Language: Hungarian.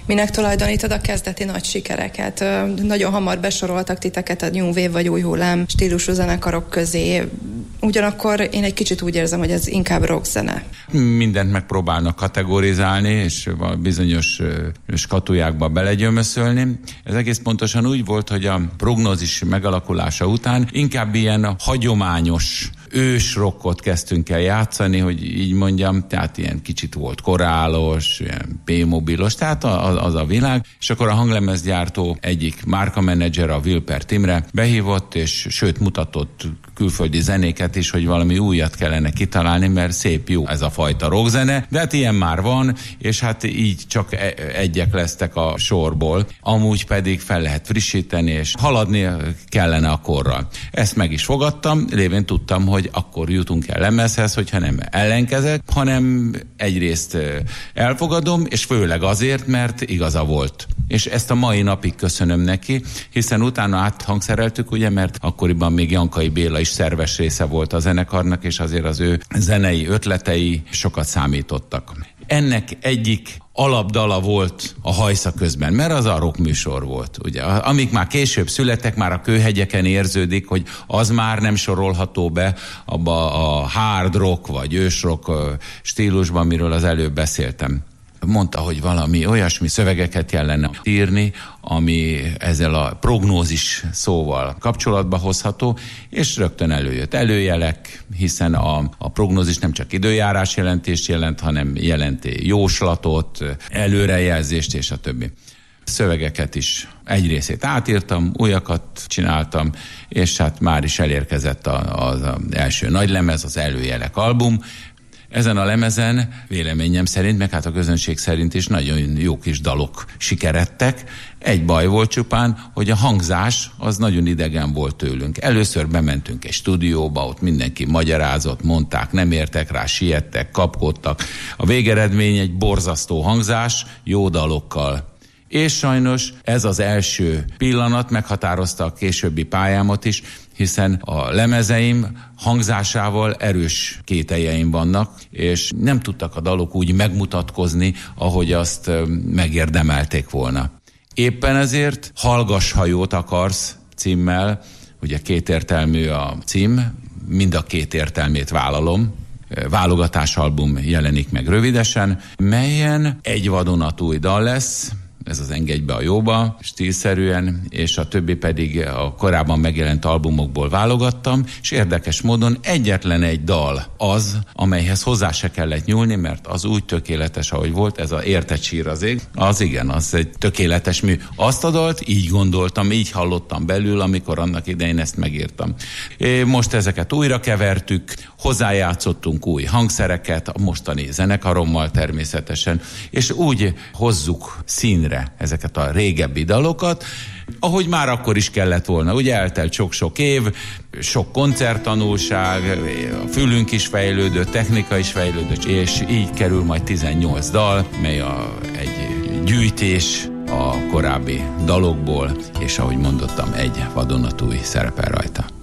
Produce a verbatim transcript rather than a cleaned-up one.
Minek tulajdonítod a kezdeti nagy sikereket? Nagyon hamar besoroltak titeket a New Wave vagy új hullám stílusú zenekarok közé. Ugyanakkor én egy kicsit úgy érzem, hogy ez inkább rockzene. Mindent megpróbálnak kategorizálni, és bizonyos skatujákba belegyömöszölni. Ez egész pontosan úgy volt, hogy a prognózis megalakulása után inkább ilyen hagyományos ősrockot kezdtünk el játszani, hogy így mondjam, tehát ilyen kicsit volt korálos, ilyen P-mobilos, tehát az a világ, és akkor a hanglemezgyártó egyik márkamenedzser, a Wilper Timre behívott, és sőt mutatott külföldi zenéket is, hogy valami újat kellene kitalálni, mert szép jó ez a fajta rockzene, de hát ilyen már van, és hát így csak egyek lesztek a sorból, amúgy pedig fel lehet frissíteni, és haladni kellene a korral. Ezt meg is fogadtam, lévén tudtam, hogy akkor jutunk el lemezhez, hogyha nem ellenkezek, hanem egyrészt elfogadom, és főleg azért, mert igaza volt. És ezt a mai napig köszönöm neki, hiszen utána áthangszereltük, ugye, mert akkoriban még Jankai Béla is szerves része volt a zenekarnak, és azért az ő zenei ötletei sokat számítottak. Ennek egyik alapdala volt a Hajsza közben, mert az a rockműsor volt. Ugye, amik már később születtek, már a kőhegyeken érződik, hogy az már nem sorolható be abba a hard rock vagy ősrock stílusban, miről az előbb beszéltem. Mondta, hogy valami olyasmi szövegeket kellene írni, ami ezzel a prognózis szóval kapcsolatba hozható, és rögtön előjött előjelek, hiszen a, a prognózis nem csak időjárás jelentést jelent, hanem jelenti jóslatot, előrejelzést és a többi. Szövegeket is egy részét átírtam, újakat csináltam, és hát már is elérkezett az első nagylemez, az Előjelek album. Ezen a lemezen véleményem szerint, meg hát a közönség szerint is nagyon jó kis dalok sikeredtek. Egy baj volt csupán, hogy a hangzás az nagyon idegen volt tőlünk. Először bementünk egy stúdióba, ott mindenki magyarázott, mondták, nem értek rá, siettek, kapkodtak. A végeredmény egy borzasztó hangzás, jó dalokkal. És sajnos ez az első pillanat meghatározta a későbbi pályámat is, hiszen a lemezeim hangzásával erős kételjeim vannak, és nem tudtak a dalok úgy megmutatkozni, ahogy azt megérdemelték volna. Éppen ezért Hallgass, ha jót akarsz címmel, ugye kétértelmű a cím, mind a két értelmét vállalom, válogatásalbum jelenik meg rövidesen, melyen egy vadonatúj dal lesz, ez az Engedj be a jóba, stílszerűen, és a többi pedig a korábban megjelent albumokból válogattam, és érdekes módon egyetlen egy dal az, amelyhez hozzá se kellett nyúlni, mert az úgy tökéletes, ahogy volt, ez a Érted sír az ég, az igen, az egy tökéletes mű. Azt a dalt így gondoltam, így hallottam belül, amikor annak idején ezt megírtam. É, most ezeket újra kevertük, hozzájátszottunk új hangszereket, a mostani zenekarommal természetesen, és úgy hozzuk színre ezeket a régebbi dalokat, ahogy már akkor is kellett volna. Ugye eltelt sok-sok év, sok koncerttanulság, a fülünk is fejlődött, technika is fejlődött, és így kerül majd tizennyolc dal, mely a, egy gyűjtés a korábbi dalokból, és ahogy mondottam, egy vadonatúj szerepel rajta.